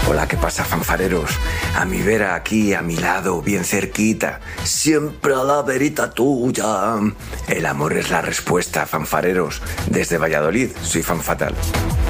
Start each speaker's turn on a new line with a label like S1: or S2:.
S1: Hola, ¿qué pasa, fanfareros? A mi vera aquí, a mi lado, bien cerquita, siempre a la verita tuya. El amor es la respuesta, fanfareros. Desde Valladolid, soy Fan Fatal.